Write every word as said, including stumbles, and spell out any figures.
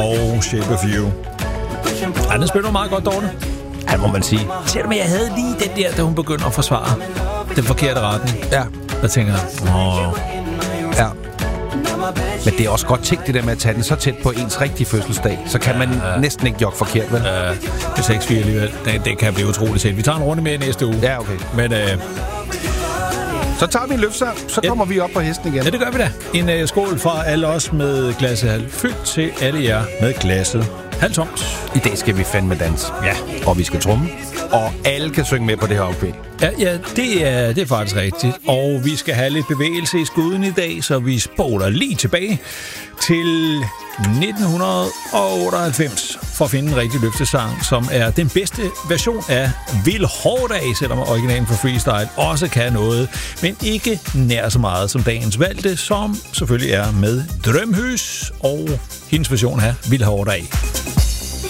og Shape of You. Ja, den spiller meget godt, Dorte. Ja, må man sige. Selvom jeg havde lige den der, da hun begynder at forsvare den forkerte retning. Ja. Der tænker jeg, åh. Ja. Men det er også godt tænkt, det der med at tage den så tæt på ens rigtige fødselsdag. Så kan man ja. næsten ikke jogge forkert, vel? Ja, det er seks fire alligevel. Det, det kan blive utroligt tæt. Vi tager en runde mere næste uge. Ja, okay. Men øh, så tager vi en løftsang, så kommer ja. vi op på hesten igen. Ja, det gør vi da. En øh, skål fra alle os med glasset halvt fyldt til alle jer med glasset halvt tomt. I dag skal vi fandme dans. Ja. Og vi skal tromme. Og alle kan synge med på det her oplæg. Ja, ja det, er, det er faktisk rigtigt. Og vi skal have lidt bevægelse i skuden i dag, så vi spoler lige tilbage til nitten otteoghalvfems for at finde en rigtig løftesang, som er den bedste version af Vild Hårdag, selvom originalen for freestyle også kan noget, men ikke nær så meget som dagens valgte, som selvfølgelig er med Drømhus og hendes version af Vild Hårdag.